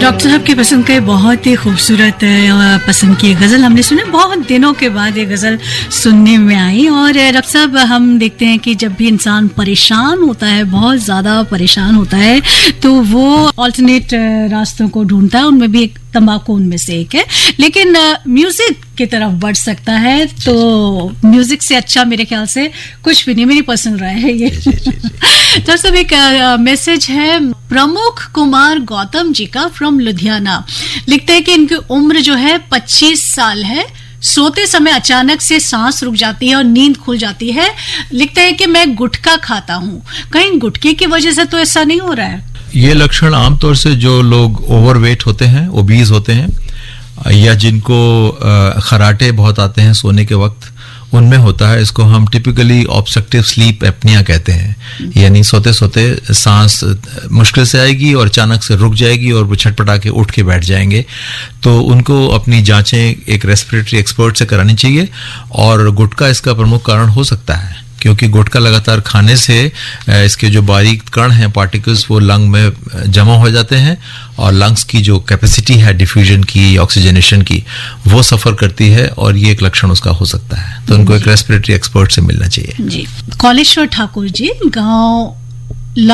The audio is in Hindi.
डॉक्टर साहब की पसंद का बहुत ही खूबसूरत पसंद की गज़ल हमने सुनी। बहुत दिनों के बाद ये गज़ल सुनने में आई। और डॉक्टर साहब, हम देखते हैं कि जब भी इंसान परेशान होता है, बहुत ज़्यादा परेशान होता है, तो वो ऑल्टरनेट रास्तों को ढूंढता है। उनमें भी एक तंबाकू उनमें से एक है, लेकिन म्यूजिक की तरफ बढ़ सकता है। तो म्यूजिक से अच्छा मेरे ख्याल से कुछ भी नहीं, मेरी पर्सनल राय है ये। तो सब एक मैसेज है प्रमुख कुमार गौतम जी का फ्रॉम लुधियाना। लिखते हैं कि इनकी उम्र जो है 25 साल है। सोते समय अचानक से सांस रुक जाती है और नींद खुल जाती है। लिखते हैं कि मैं गुटखा खाता हूँ, कहीं गुटखे की वजह से तो ऐसा नहीं हो रहा है? ये लक्षण आमतौर से जो लोग ओवरवेट होते हैं, ओबीज होते हैं, या जिनको खराटे बहुत आते हैं सोने के वक्त, उनमें होता है। इसको हम टिपिकली ऑब्स्ट्रक्टिव स्लीप एपनिया कहते हैं। यानी सोते सोते सांस मुश्किल से आएगी और अचानक से रुक जाएगी और वो छटपटा के उठ के बैठ जाएंगे। तो उनको अपनी जांचें एक रेस्पिरेटरी एक्सपर्ट से करानी चाहिए। और गुटखा इसका प्रमुख कारण हो सकता है, क्योंकि गुटखा लगातार खाने से इसके जो बारीक कण हैं, पार्टिकल्स, वो लंग में जमा हो जाते हैं और लंग्स की जो कैपेसिटी है डिफ्यूजन की, ऑक्सीजनेशन की, वो सफर करती है और ये एक लक्षण उसका हो सकता है। तो उनको एक रेस्पिरेटरी एक्सपर्ट से मिलना चाहिए। जी। कॉलेश्वर ठाकुर जी, गांव